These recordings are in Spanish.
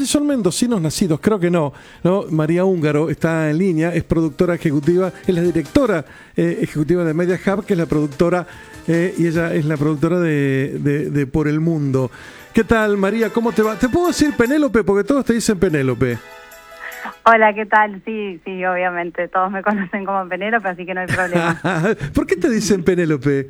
son mendocinos nacidos, creo que no. María Húngaro está en línea, es productora ejecutiva, es la directora ejecutiva de Media Hub, que es la productora, y ella es la productora de Por el Mundo. ¿Qué tal, María? ¿Cómo te va? ¿Te puedo decir Penélope? Porque todos te dicen Penélope. Hola, ¿qué tal? Sí, obviamente, todos me conocen como Penélope, así que no hay problema. ¿Por qué te dicen Penélope?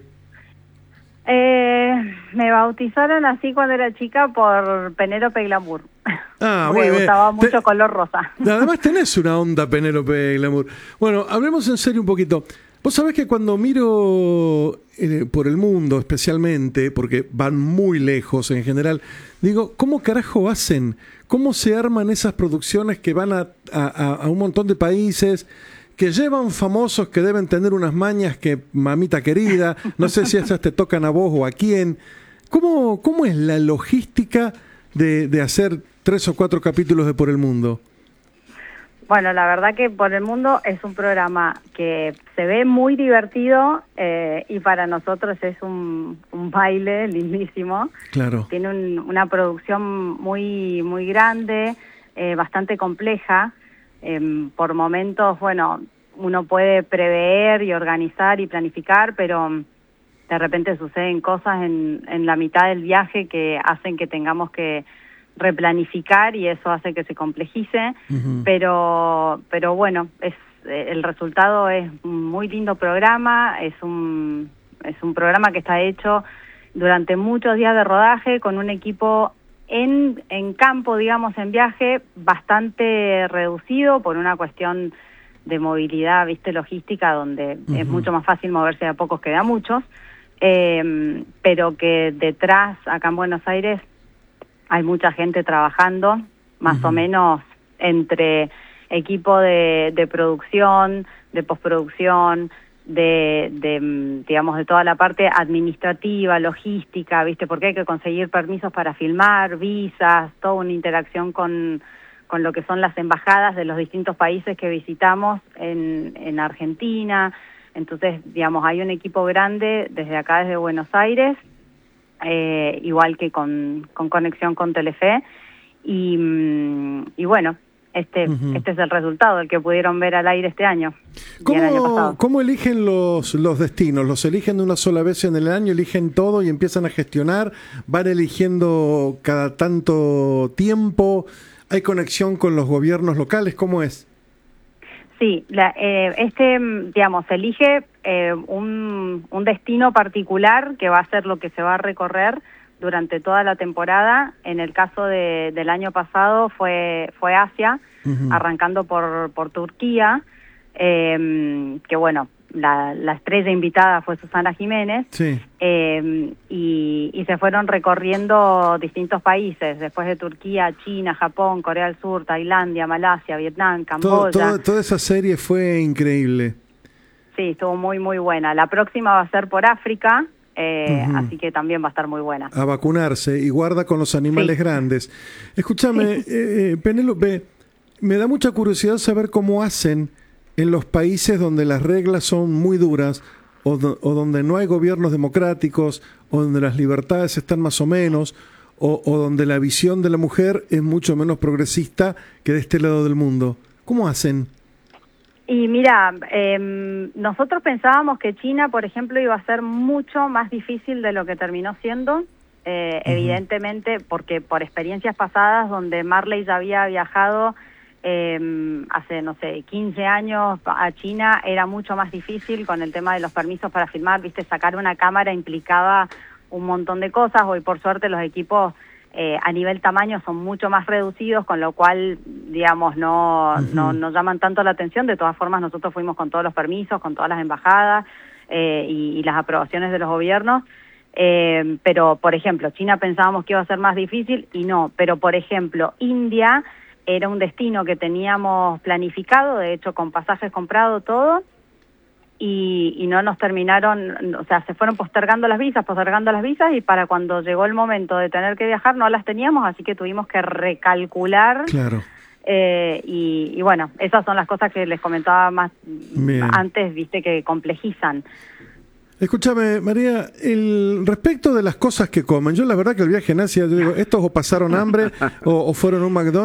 Me bautizaron así cuando era chica por Penélope Glamour. Ah, muy bien. Me gustaba mucho color rosa. Además tenés una onda Penélope Glamour. Bueno, hablemos en serio un poquito. Vos sabés que cuando miro Por el Mundo especialmente, porque van muy lejos en general, digo, ¿cómo carajo hacen? ¿Cómo se arman esas producciones que van a un montón de países, que llevan famosos que deben tener unas mañas que, mamita querida, no sé si esas te tocan a vos o a quién? ¿Cómo es la logística de hacer 3 o 4 capítulos de Por el Mundo? Bueno, la verdad que Por el Mundo es un programa que se ve muy divertido y para nosotros es un baile lindísimo. Claro. Tiene una producción muy grande, bastante compleja. Por momentos, bueno, uno puede prever y organizar y planificar, pero de repente suceden cosas en la mitad del viaje que hacen que tengamos que replanificar y eso hace que se complejice, pero bueno, el resultado es un muy lindo programa, es un programa que está hecho durante muchos días de rodaje con un equipo en campo, digamos, en viaje, bastante reducido por una cuestión de movilidad, viste, logística, donde es mucho más fácil moverse de a pocos que de a muchos, pero que detrás, acá en Buenos Aires, hay mucha gente trabajando, más o menos entre equipo de producción, de postproducción, digamos, de toda la parte administrativa, logística, ¿viste? Porque hay que conseguir permisos para filmar, visas, toda una interacción con lo que son las embajadas de los distintos países que visitamos en Argentina. Entonces, digamos, hay un equipo grande desde acá, desde Buenos Aires, igual que con conexión con Telefe, y bueno, este es el resultado, el que pudieron ver al aire este año y el año pasado. ¿Cómo eligen los destinos? ¿Los eligen de una sola vez en el año, eligen todo y empiezan a gestionar? ¿Van eligiendo cada tanto tiempo? ¿Hay conexión con los gobiernos locales? ¿Cómo es? Sí, digamos, se elige un destino particular que va a ser lo que se va a recorrer durante toda la temporada. En el caso del año pasado fue Asia, arrancando por Turquía, que bueno, la estrella invitada fue Susana Jiménez, sí. Y se fueron recorriendo distintos países, después de Turquía, China, Japón, Corea del Sur, Tailandia, Malasia, Vietnam, Camboya. Toda esa serie fue increíble. Sí, estuvo muy buena. La próxima va a ser por África, así que también va a estar muy buena. A vacunarse y guarda con los animales grandes. Escúchame, Penélope, me da mucha curiosidad saber cómo hacen en los países donde las reglas son muy duras o donde no hay gobiernos democráticos o donde las libertades están más o menos o donde la visión de la mujer es mucho menos progresista que de este lado del mundo. ¿Cómo hacen? Y mira, nosotros pensábamos que China, por ejemplo, iba a ser mucho más difícil de lo que terminó siendo, evidentemente, porque por experiencias pasadas donde Marley ya había viajado hace, no sé, 15 años a China, era mucho más difícil con el tema de los permisos para filmar, viste, sacar una cámara implicaba un montón de cosas. Hoy por suerte los equipos a nivel tamaño son mucho más reducidos, con lo cual, digamos, no llaman tanto la atención. De todas formas, nosotros fuimos con todos los permisos, con todas las embajadas y las aprobaciones de los gobiernos. Pero, por ejemplo, China pensábamos que iba a ser más difícil y no. Pero, por ejemplo, India era un destino que teníamos planificado, de hecho, con pasajes comprados, todo, y no nos terminaron, o sea, se fueron postergando las visas, y para cuando llegó el momento de tener que viajar no las teníamos, así que tuvimos que recalcular. Claro. Y bueno, esas son las cosas que les comentaba más antes, viste, que complejizan. Escúchame, María, respecto de las cosas que comen, yo la verdad que el viaje en Asia, yo digo, estos o pasaron hambre o fueron a un McDonald's.